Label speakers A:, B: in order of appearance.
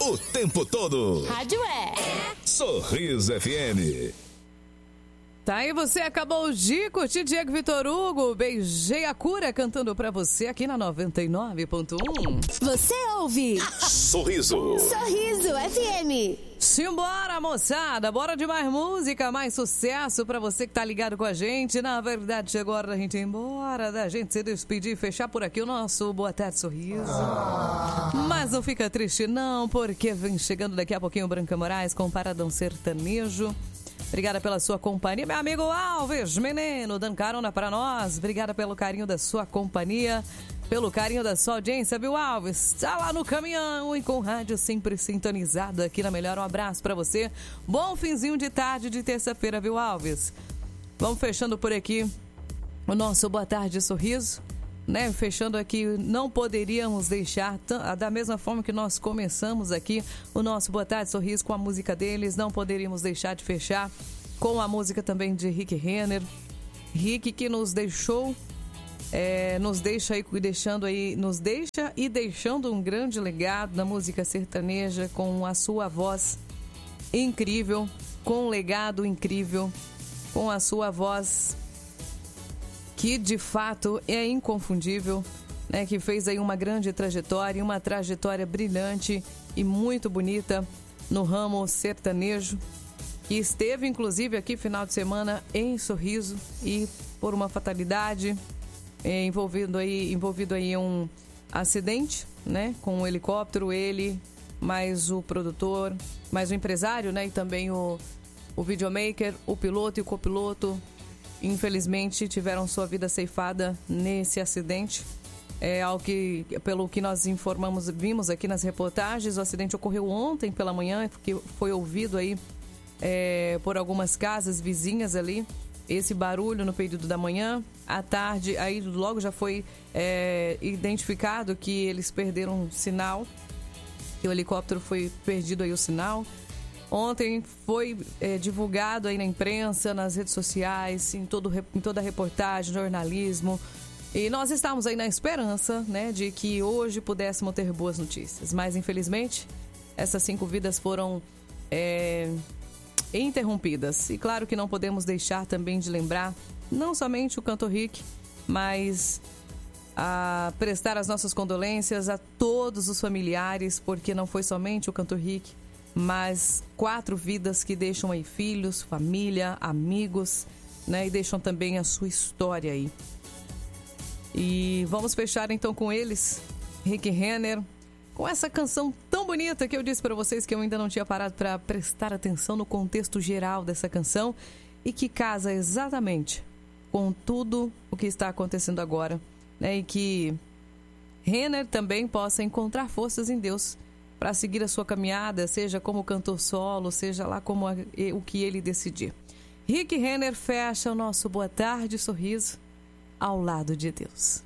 A: o tempo todo.
B: Rádio
A: Sorriso FM.
C: Tá aí, você acabou de curtir Diego Vitor Hugo, Beijei a Cura, cantando pra você aqui na 99.1.
B: Você ouve
A: Sorriso.
B: Sorriso FM.
C: Simbora, moçada, bora de mais música, mais sucesso pra você que tá ligado com a gente. Na verdade, chegou a hora da gente ir embora, da gente se despedir e fechar por aqui o nosso Boa Tarde Sorriso. Mas não fica triste não, porque vem chegando daqui a pouquinho o Branca Moraes com Paradão Sertanejo. Obrigada pela sua companhia, meu amigo Alves, menino, dando carona pra nós. Obrigada pelo carinho da sua companhia, pelo carinho da sua audiência, viu, Alves? Tá lá no caminhão e com o rádio sempre sintonizado aqui na Melhor. Um abraço pra você. Bom finzinho de tarde de terça-feira, viu, Alves? Vamos fechando por aqui o nosso Boa Tarde Sorriso, né? Fechando aqui, não poderíamos deixar, da mesma forma que nós começamos aqui o nosso Boa Tarde Sorriso com a música deles, não poderíamos deixar de fechar com a música também de Rick Renner. Rick que nos deixou, nos deixa deixando um grande legado na música sertaneja com a sua voz incrível, com um legado incrível, com a sua voz que de fato é inconfundível, né? Que fez aí uma grande trajetória, uma trajetória brilhante e muito bonita no ramo sertanejo, que esteve inclusive aqui final de semana em Sorriso e por uma fatalidade envolvido aí um acidente, né? Com um helicóptero, ele, mais o produtor, mais o empresário, né? E também o videomaker, o piloto e o copiloto, infelizmente tiveram sua vida ceifada nesse acidente. Pelo que nós informamos, vimos aqui nas reportagens, o acidente ocorreu ontem pela manhã, porque foi ouvido aí por algumas casas vizinhas ali, esse barulho no período da manhã. À tarde, aí logo já foi identificado que eles perderam um sinal, que o helicóptero foi perdido aí o sinal. Ontem foi divulgado aí na imprensa, nas redes sociais, em toda a reportagem, jornalismo. E nós estávamos aí na esperança, né, de que hoje pudéssemos ter boas notícias. Mas, infelizmente, essas 5 vidas foram interrompidas. E claro que não podemos deixar também de lembrar, não somente o cantor Rick, mas a prestar as nossas condolências a todos os familiares, porque não foi somente o cantor Rick, mas 4 vidas que deixam aí filhos, família, amigos, né? E deixam também a sua história aí. E vamos fechar então com eles, Rick Renner, com essa canção tão bonita que eu disse para vocês que eu ainda não tinha parado para prestar atenção no contexto geral dessa canção e que casa exatamente com tudo o que está acontecendo agora, né? E que Renner também possa encontrar forças em Deus para seguir a sua caminhada, seja como cantor solo, seja lá como o que ele decidir. Rick Renner fecha o nosso Boa Tarde Sorriso ao lado de Deus.